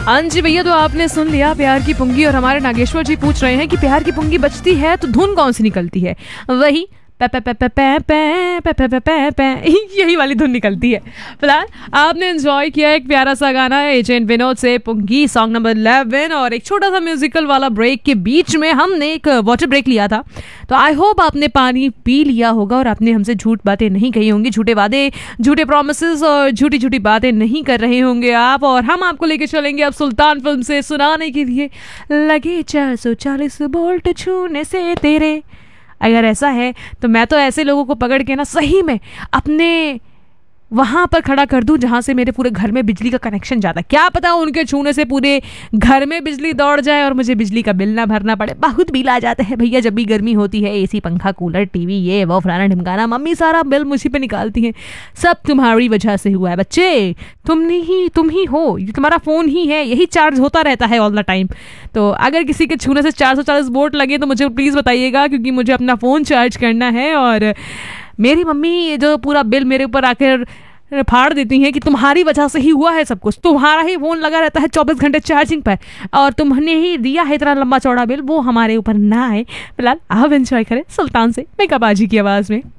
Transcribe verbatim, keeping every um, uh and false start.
हाँ जी भैया, तो आपने सुन लिया प्यार की पुंगी। और हमारे नागेश्वर जी पूछ रहे हैं कि प्यार की पुंगी बजती है तो धुन कौन सी निकलती है? वही पे पे पे पे पे पे पे पे पे पे पे यही वाली धुन निकलती है। फिलहाल आपने एंजॉय किया एक प्यारा सा गाना है एजेंट विनोद से पुंगी, सॉन्ग नंबर इलेवन। और एक छोटा सा म्यूजिकल वाला ब्रेक के बीच में हमने एक वाटर ब्रेक लिया था। तो आई होप आपने पानी पी लिया होगा और आपने हमसे झूठ बातें नहीं कही होंगी, झूठे वादे, झूठे प्रॉमिसेस और झूठी झूठी बातें नहीं कर रहे होंगे आप। और हम आपको लेके चलेंगे अब सुल्तान फिल्म से सुनाने के लिए लगे चार सौ चालीस बोल्ट छूने से तेरे। अगर ऐसा है तो मैं तो ऐसे लोगों को पकड़ के ना सही में अपने वहाँ पर खड़ा कर दूँ जहाँ से मेरे पूरे घर में बिजली का कनेक्शन जाता है। क्या पता उनके छूने से पूरे घर में बिजली दौड़ जाए और मुझे बिजली का बिल ना भरना पड़े। बहुत बिल आ जाता है भैया जब भी गर्मी होती है, एसी, पंखा, कूलर, टीवी, ये वो फलाना ढिमकाना, मम्मी सारा बिल मुझी पे निकालती हैं। सब तुम्हारी वजह से हुआ है बच्चे, तुम ही तुम ही हो, ये तुम्हारा फ़ोन ही है, यही चार्ज होता रहता है ऑल द टाइम। तो अगर किसी के छूने से चार सौ चालीस वोल्ट लगे तो मुझे प्लीज़ बताइएगा, क्योंकि मुझे अपना फ़ोन चार्ज करना है। और मेरी मम्मी जो पूरा बिल मेरे ऊपर आकर फाड़ देती हैं कि तुम्हारी वजह से ही हुआ है सब कुछ, तुम्हारा ही फोन लगा रहता है चौबीस घंटे चार्जिंग पर और तुमने ही दिया है इतना लंबा चौड़ा बिल, वो हमारे ऊपर ना आए। फिलहाल आप एंजॉय करें सुल्तान से मेकअप बाजी की आवाज़ में।